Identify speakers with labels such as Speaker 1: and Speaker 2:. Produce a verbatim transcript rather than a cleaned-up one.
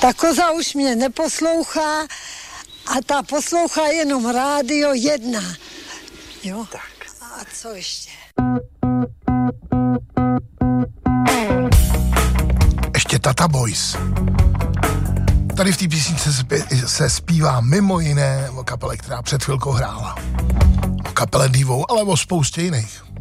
Speaker 1: Ta koza už mě neposlouchá a ta poslouchá jenom rádio jedna. Jo?
Speaker 2: Tak.
Speaker 1: A co ještě?
Speaker 3: Ještě Tata Boys. Tady v té písničce se, se zpívá mimo jiné o kapele, která před chvilkou hrála. O kapele Divou, ale o spoustě jiných.